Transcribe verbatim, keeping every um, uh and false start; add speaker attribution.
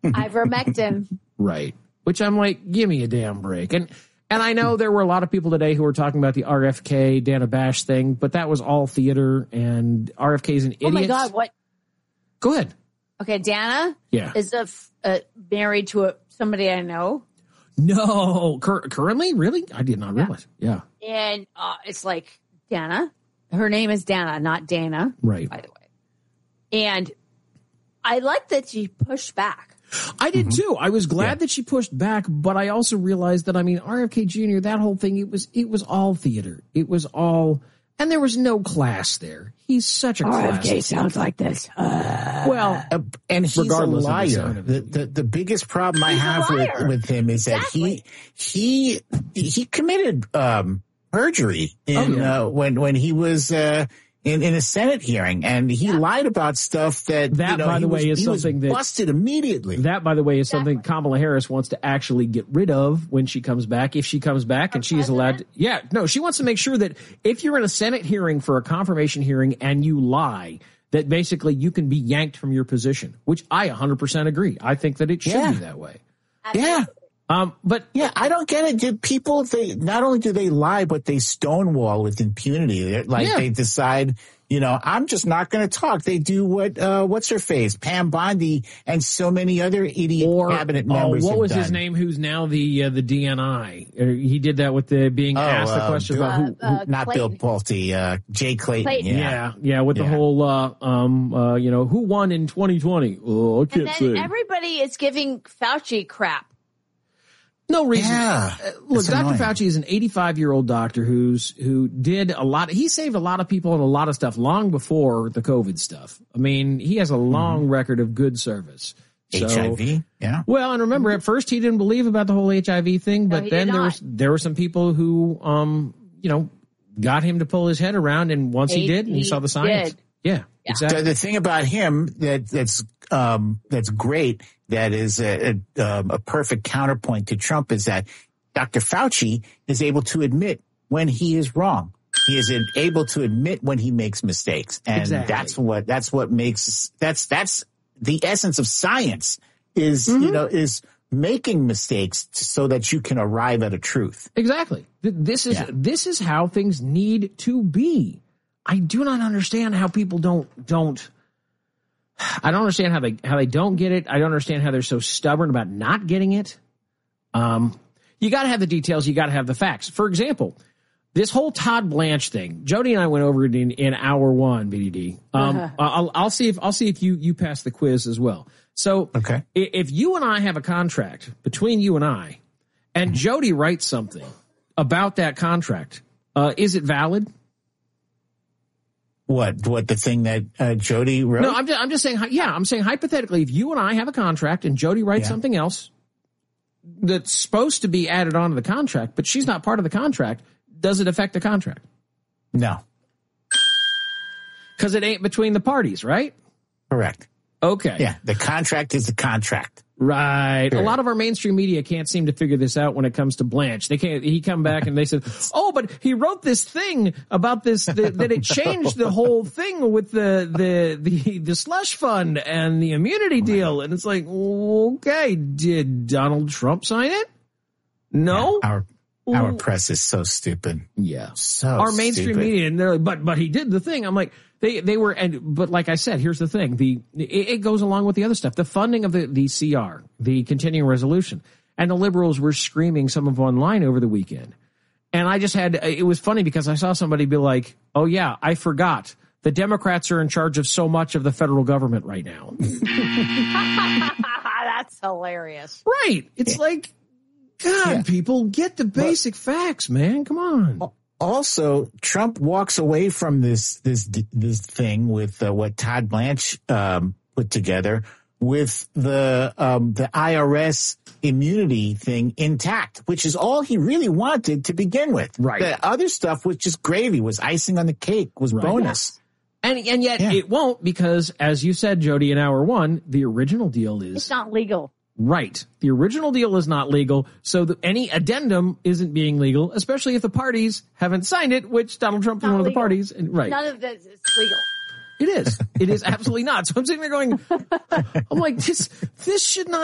Speaker 1: Ivermectin.
Speaker 2: Right. Which I'm like, give me a damn break. And and I know there were a lot of people today who were talking about the R F K Dana Bash thing, but that was all theater, and R F K's an idiot.
Speaker 1: Oh my God, what?
Speaker 2: Go ahead.
Speaker 1: Okay, Dana
Speaker 2: yeah.
Speaker 1: is a, uh, married to a, somebody I know.
Speaker 2: No, cur- currently? Really? I did not realize. Yeah.
Speaker 1: yeah. And uh, it's like, Dana, her name is Dana, not Dana.
Speaker 2: Right.
Speaker 1: By the way. And I like that she pushed back.
Speaker 2: I did
Speaker 3: Mm-hmm.
Speaker 2: too. I was glad
Speaker 3: yeah.
Speaker 2: that she pushed back, but I also realized that, I mean, R F K Junior, that whole thing, it was, it was all theater. It was all, and there was no class there. He's such a class.
Speaker 1: R F K sounds like this. Uh,
Speaker 2: well,
Speaker 3: uh, and he's
Speaker 2: regardless
Speaker 3: a liar.
Speaker 2: Of the,
Speaker 3: the, the the biggest problem I
Speaker 1: he's
Speaker 3: have with, with him is
Speaker 1: exactly.
Speaker 3: that he he he committed um, perjury in
Speaker 2: oh, yeah.
Speaker 3: uh, when when he was uh, in in a Senate hearing, and he yeah. lied about stuff that
Speaker 2: that
Speaker 3: you know,
Speaker 2: by the
Speaker 3: he
Speaker 2: way
Speaker 3: was,
Speaker 2: is
Speaker 3: he
Speaker 2: something
Speaker 3: was
Speaker 2: that
Speaker 3: busted immediately.
Speaker 2: That by the way is something exactly. Kamala Harris wants to actually get rid of when she comes back, if she comes back, Our and she president? is allowed to. Yeah, no, she wants to make sure that if you're in a Senate hearing for a confirmation hearing and you lie, that basically you can be yanked from your position, which I one hundred percent agree. I think that it should
Speaker 3: yeah.
Speaker 2: be that way.
Speaker 3: Yeah.
Speaker 2: Um, but
Speaker 3: yeah, I don't get it. Do people, they not only do they lie, but they stonewall with impunity. They're, like yeah. they decide, you know, I'm just not going to talk. They do what, uh, what's her face, Pam Bondi, and so many other idiot
Speaker 2: or,
Speaker 3: cabinet members.
Speaker 2: Oh, what was
Speaker 3: done.
Speaker 2: his name? Who's now the uh, the D N I? Uh, he did that with the being
Speaker 3: oh,
Speaker 2: asked the
Speaker 3: uh,
Speaker 2: question
Speaker 3: Bill,
Speaker 2: about who,
Speaker 1: uh,
Speaker 2: who
Speaker 3: not
Speaker 1: Clayton.
Speaker 3: Bill Pulte, uh, Jay Clayton.
Speaker 1: Clayton.
Speaker 3: Yeah.
Speaker 2: yeah, yeah, with
Speaker 3: yeah.
Speaker 2: the whole, uh, um, uh, you know, who won in twenty twenty? Oh, I can't
Speaker 1: and
Speaker 2: say.
Speaker 1: then everybody is giving Fauci crap.
Speaker 2: No reason.
Speaker 3: Yeah,
Speaker 2: uh, look, Doctor
Speaker 3: annoying.
Speaker 2: Fauci is an eighty-five-year-old doctor who's who did a lot. He saved a lot of people and a lot of stuff long before the COVID stuff. I mean, he has a long mm-hmm. record of good service. So,
Speaker 3: H I V, yeah.
Speaker 2: Well, and remember, at first he didn't believe about the whole H I V thing, but
Speaker 1: no,
Speaker 2: then there was there were some people who, um, you know, got him to pull his head around, and once he, he did, and he, he saw the science.
Speaker 1: Did.
Speaker 2: Yeah,
Speaker 1: yeah.
Speaker 2: exactly.
Speaker 3: So the thing about him that that's um, that's great, that is a, a, a perfect counterpoint to Trump, is that Doctor Fauci is able to admit when he is wrong. He is able to admit when he makes mistakes, and
Speaker 2: exactly.
Speaker 3: that's what that's what makes that's that's the essence of science. Is mm-hmm. you know is making mistakes so that you can arrive at a truth.
Speaker 2: Exactly. This is yeah. this is how things need to be. I do not understand how people don't don't. I don't understand how they how they don't get it. I don't understand how they're so stubborn about not getting it. Um, you got to have the details. You got to have the facts. For example, this whole Todd Blanche thing. Jody and I went over it in, in hour one. B D D. Um, uh-huh. I'll, I'll see if I'll see if you you pass the quiz as well. So
Speaker 3: okay.
Speaker 2: if you and I have a contract between you and I, and mm-hmm. Jody writes something about that contract, uh, is it valid?
Speaker 3: What, what the thing that uh, Jody wrote?
Speaker 2: No, I'm just, I'm just saying, yeah, I'm saying hypothetically, if you and I have a contract and Jody writes yeah. something else that's supposed to be added onto the contract, but she's not part of the contract, does it affect the contract?
Speaker 3: No.
Speaker 2: Because it ain't between the parties, right?
Speaker 3: Correct.
Speaker 2: Okay.
Speaker 3: Yeah, the contract is the contract.
Speaker 2: Right.
Speaker 3: Sure.
Speaker 2: A lot of our mainstream media can't seem to figure this out when it comes to Blanche. They can't. He come back and they said, "Oh, but he wrote this thing about this the, that it changed the whole thing with the the the the slush fund and the immunity deal." And it's like, okay, did Donald Trump sign it? No.
Speaker 3: Yeah, our our press is so stupid.
Speaker 2: Yeah.
Speaker 3: So
Speaker 2: our mainstream
Speaker 3: stupid.
Speaker 2: media, and they're like, but but he did the thing. I'm like. They they were, and but like I said, here's the thing: the it, it goes along with the other stuff. The funding of the the C R, the continuing resolution, and the liberals were screaming some of online over the weekend. And I just had it was funny because I saw somebody be like, "Oh yeah, I forgot. The Democrats are in charge of so much of the federal government right now."
Speaker 1: That's hilarious.
Speaker 2: Right? It's yeah. like, God, yeah. people get the basic but, facts, man. Come on.
Speaker 3: Also, Trump walks away from this this this thing with uh, what Todd Blanche um, put together with the um, the I R S immunity thing intact, which is all he really wanted to begin with.
Speaker 2: Right.
Speaker 3: The other stuff was just gravy, was icing on the cake, was
Speaker 2: right.
Speaker 3: bonus.
Speaker 2: And and yet yeah. it won't because, as you said, Jody, in hour one, the original deal is
Speaker 1: it's not legal.
Speaker 2: Right. The original deal is not legal, so the, any addendum isn't being legal, especially if the parties haven't signed it, which Donald Trump is one legal. of the parties. And, right.
Speaker 1: None of this is legal.
Speaker 2: It is. It is absolutely not. So I'm sitting there going, I'm like, this, this should not